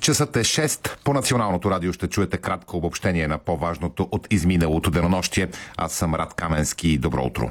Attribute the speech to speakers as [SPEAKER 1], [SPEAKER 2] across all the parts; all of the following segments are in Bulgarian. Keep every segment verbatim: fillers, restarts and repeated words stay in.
[SPEAKER 1] Часът е шест. По Националното радио ще чуете кратко обобщение на по-важното от изминалото денонощие. Аз съм Рад Каменски и добро утро.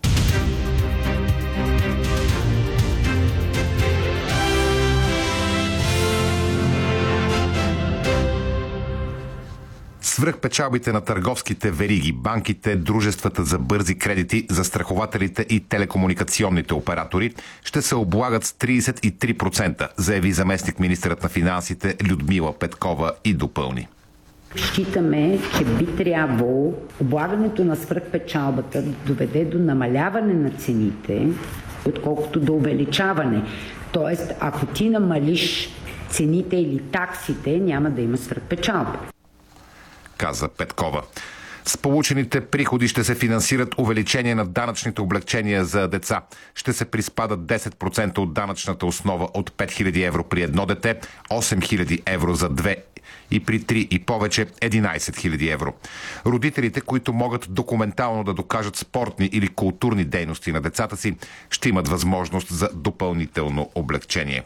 [SPEAKER 1] Свръхпечалбите на търговските вериги, банките, дружествата за бързи кредити, застрахователите и телекомуникационните оператори ще се облагат с тридесет и три процента, заяви заместник министърът на финансите Людмила Петкова и допълни.
[SPEAKER 2] Считаме, че би трябвало облагането на свръхпечалбата да доведе до намаляване на цените, отколкото до увеличаване. Тоест, ако ти намалиш цените или таксите, няма да има свръхпечалба,
[SPEAKER 1] каза Петкова. С получените приходи ще се финансират увеличение на данъчните облекчения за деца. Ще се приспадат десет процента от данъчната основа от пет хиляди евро при едно дете, осем хиляди евро за две и при три и повече единадесет хиляди евро. Родителите, които могат документално да докажат спортни или културни дейности на децата си, ще имат възможност за допълнително облекчение.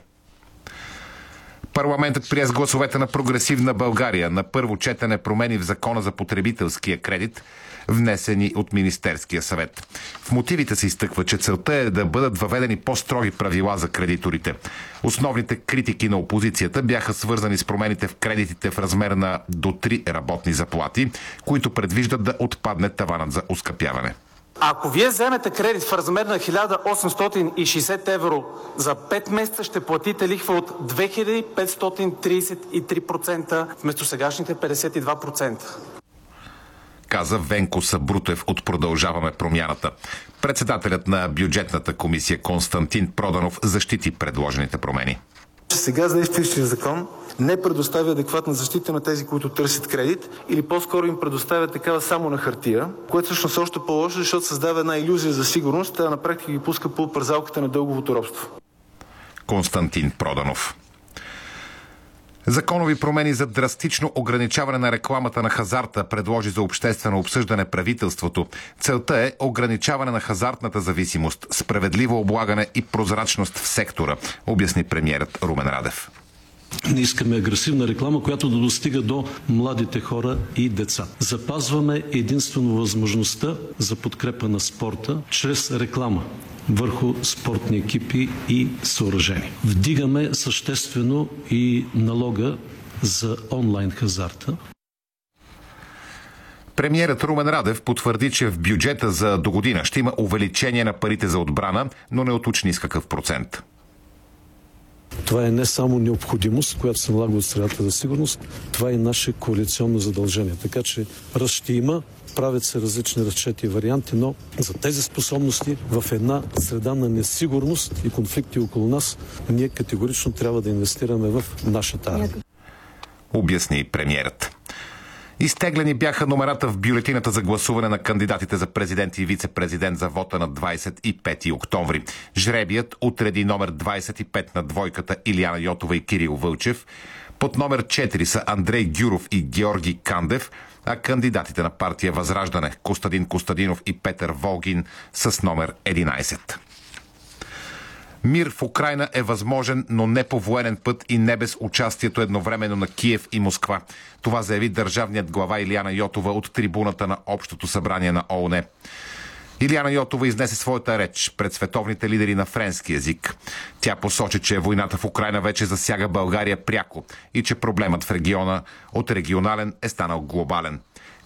[SPEAKER 1] Парламентът прие с гласовете на Прогресивна България на първо четене промени в Закона за потребителския кредит, внесени от Министерския съвет. В мотивите се изтъква, че целта е да бъдат въведени по-строги правила за кредиторите. Основните критики на опозицията бяха свързани с промените в кредитите в размер на до три работни заплати, които предвиждат да отпадне таванът за оскъпяване.
[SPEAKER 3] Ако вие вземете кредит в размер на хиляда осемстотин и шейсет евро за пет месеца, ще платите лихва от две хиляди петстотин тридесет и три процента вместо сегашните петдесет и два процента.
[SPEAKER 1] Каза Венко Сабрутев от Продължаваме промяната. Председателят на бюджетната комисия Константин Проданов защити предложените промени.
[SPEAKER 4] Сега действащия закон не предоставя адекватна защита на тези, които търсят кредит, или по-скоро им предоставя такава само на хартия, което всъщност е още по-лошо, защото създава една илюзия за сигурност, а на практика ги пуска по пързалката на дълговото робство.
[SPEAKER 1] Константин Проданов. Законови промени за драстично ограничаване на рекламата на хазарта предложи за обществено обсъждане правителството. Целта е ограничаване на хазартната зависимост, справедливо облагане и прозрачност в сектора, обясни премиерът Румен Радев.
[SPEAKER 5] Не искаме агресивна реклама, която да достига до младите хора и деца. Запазваме единствено възможността за подкрепа на спорта чрез реклама върху спортни екипи и съоръжения. Вдигаме съществено и налога за онлайн хазарта.
[SPEAKER 1] Премиерът Румен Радев потвърди, че в бюджета за догодина ще има увеличение на парите за отбрана, но не уточни с какъв процент.
[SPEAKER 5] Това е не само необходимост, която се налага от средата за сигурност, това е и наше коалиционно задължение. Така че ръст ще има, правят се различни разчети и варианти, но за тези способности в една среда на несигурност и конфликти около нас, ние категорично трябва да инвестираме в нашата армия.
[SPEAKER 1] Обясни премиерът. Изтеглени бяха номерата в бюлетината за гласуване на кандидатите за президент и вице-президент за вота на двадесет и пети октомври. Жребият отреди номер двадесет и пет на двойката Илияна Йотова и Кирил Вълчев. Под номер четири са Андрей Гюров и Георги Кандев, а кандидатите на партия Възраждане Костадин Костадинов и Петър Волгин с номер единадесет. Мир в Украйна е възможен, но не по военен път и не без участието едновременно на Киев и Москва. Това заяви държавният глава Илияна Йотова от трибуната на Общото събрание на ООН. Илияна Йотова изнесе своята реч пред световните лидери на френски език. Тя посочи, че войната в Украйна вече засяга България пряко и че проблемът в региона от регионален е станал глобален.